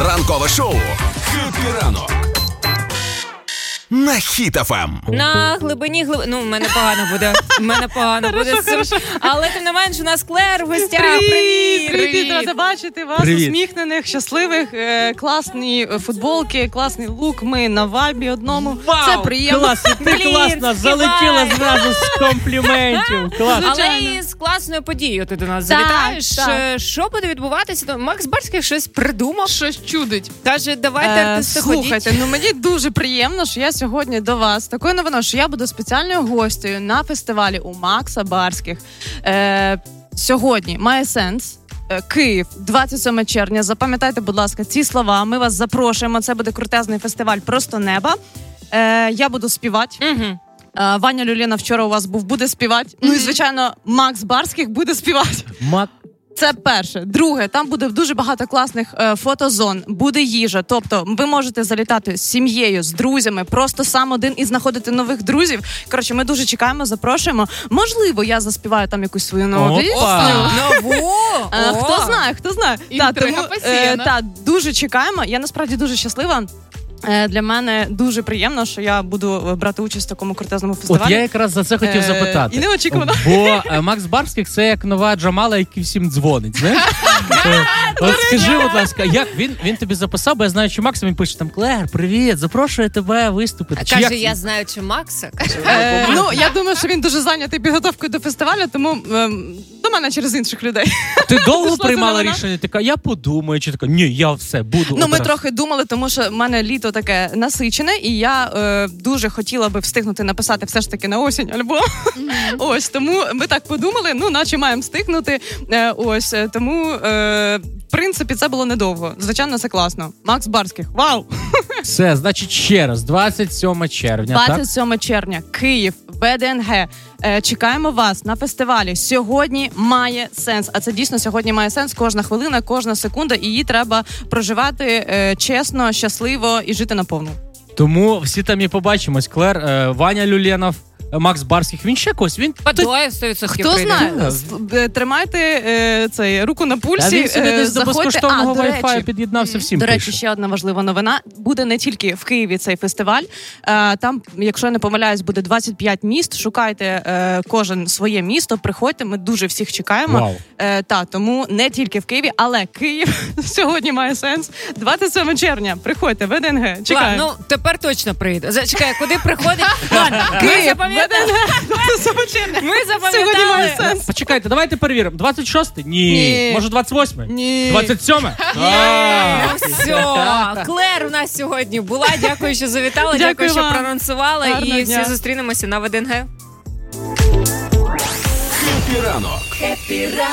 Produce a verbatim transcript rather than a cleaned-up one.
Ранкове шоу «Хеппі ранок» на Хіт еф ем. На глибині глиб... Ну, в мене погано буде. В мене погано буде. Хорошо. Але тим не менш, у нас Клер в гостях. Привіт! Привіт! Привіт! Рада бачити вас, Привіт. усміхнених, щасливих, е, класні футболки, класний лук. Ми на вайбі одному. Вау! Це приємно. Клас, і ти Блін, класна, співай! залетіла зразу з компліментів. Клас. Але Звичайно. і з класною подією ти до нас Так, завітаєш. так. Е, Що буде відбуватися? То Макс Барських щось придумав. Щось чудить. Каже, давайте Е, артисти ходіть. слухайте, ну мені дуже приємно, що я сьогодні до вас такою новиною, що я буду спеціальною гостею на фестивалі у Макса Барських. Е, сьогодні має сенс. Е, Київ, двадцять сьоме червня. Запам'ятайте, будь ласка, ці слова. Ми вас запрошуємо. Це буде крутезний фестиваль «Просто неба». Е, я буду співати. Угу. Е, Ваня Люлєна вчора у вас був, буде співати. Ну і, звичайно, Макс Барських буде співати. Мак... Це перше. Друге, там буде дуже багато класних е, фотозон, буде їжа. Тобто ви можете залітати з сім'єю, з друзями, просто сам один і знаходити нових друзів. Коротше, ми дуже чекаємо, запрошуємо. Можливо, я заспіваю там якусь свою нову пісню. Опа! Нову! Е, О! Хто знає, хто знає. Та, Інтрига тому, посіяна. та, дуже чекаємо. Я насправді дуже щаслива. Е, Для мене дуже приємно, що я буду брати участь в такому крутезному фестивалі. От я якраз за це хотів Е, запитати. і неочікувано. Бо е, Макс Барських це як нова Джамала, який всім дзвонить, знаєш? Е, От скажи, будь ласка, як він, він тобі записав, бо я знаю, що Макс, він пише там: Клер, привіт, запрошую тебе виступити. Чи Каже, як? я знаю, чи Макса. Каже, Е, ну, я думаю, що він дуже зайнятий підготовкою до фестивалю, тому ем, до мене через інших людей. Ти довго Пішло приймала за мене. рішення? Така, я подумаю, чи така, ні, я все, буду Ну, ми одразу. трохи думали, тому що в мене літо таке насичене, і я е, дуже хотіла би встигнути написати все ж таки на осінь альбом. Ось, тому ми так подумали, ну, наче маємо встигнути. Е, ось, е, тому, е, в принципі, це було недовго. Звичайно, це класно. Макс Барських, вау! Все, значить, ще раз, двадцять сьоме червня, так? двадцять сьоме червня, Київ, Б Д Н Г. Е, Чекаємо вас на фестивалі. Сьогодні має сенс. А це дійсно сьогодні має сенс. Кожна хвилина, кожна секунда. І її треба проживати е, чесно, щасливо і жити наповну. Тому всі там і побачимось. Клер, е, Ваня Люленов, е, Макс Барських. Він ще когось, він... Подоєв сто відсотків Хто прийде. знає, с- е, тримайте е, цей, руку на А пульсі. він собі е, десь до заходьте. безкоштовного А, до Wi-Fi речі, під'єднався всім. До речі, пише. ще одна важлива новина. Буде не тільки в Києві цей фестиваль. Е, Там, якщо я не помиляюсь, буде двадцять п'ять міст. Шукайте е, кожен своє місто, приходьте, ми дуже всіх чекаємо. Вау. Е, та, тому не тільки в Києві, але Київ сьогодні має сенс. двадцять сьоме червня, приходьте, В Д Н Г, Ладно, чекаємо. ну тепер точно прийде. Зачекай, куди приходить? Ладно, ми Київ, запам'ятали. В Д Н Г, двадцять сьоме червня. Ми Сьогодні має запам'ятали. сенс. Почекайте, давайте перевіримо. двадцять шосте? Ні. Ні. Може, двадцять восьме? Ні. двадцять сьоме? Ну все, Клер у нас сьогодні була. Дякую, що завітала. Дякую Дякую, що вам. проанонсувала. Гарного І дня. всі зустрінемося на В Д Н Г. «Хеппі ранок»